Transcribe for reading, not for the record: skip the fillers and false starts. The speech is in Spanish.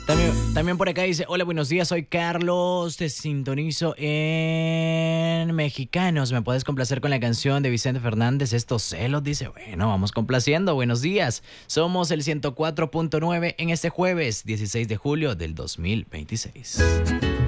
También por acá dice, hola, buenos días, soy Carlos, te sintonizo en Mexicanos. ¿Me puedes complacer con la canción de Vicente Fernández, Estos celos? Dice, bueno, vamos complaciendo, buenos días. Somos el 104.9 en este jueves 16 de julio del 2026.